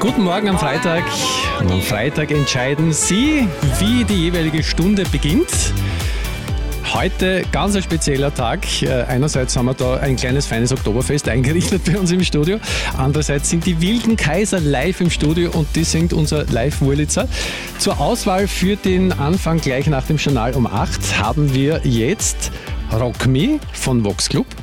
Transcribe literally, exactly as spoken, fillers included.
Guten Morgen am Freitag. Und am Freitag entscheiden Sie, wie die jeweilige Stunde beginnt. Heute ganz ein spezieller Tag. Einerseits haben wir da ein kleines, feines Oktoberfest eingerichtet bei uns im Studio. Andererseits sind die Wilden Kaiser live im Studio und die sind unser Live-Wurlitzer. Zur Auswahl für den Anfang gleich nach dem Journal um acht haben wir jetzt Rock Me von Vox Club.